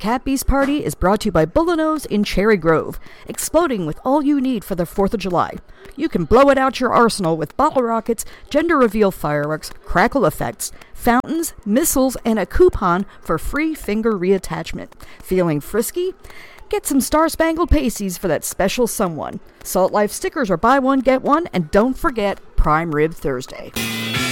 Cat Beast Party is brought to you by Bullino's in Cherry Grove, exploding with all you need for the 4th of July. You can blow it out your arsenal with bottle rockets, gender reveal fireworks, crackle effects, fountains, missiles, and a coupon for free finger reattachment. Feeling frisky? Get some Star-Spangled Pasties for that special someone. Salt Life stickers are buy one, get one, and don't forget Prime Rib Thursday.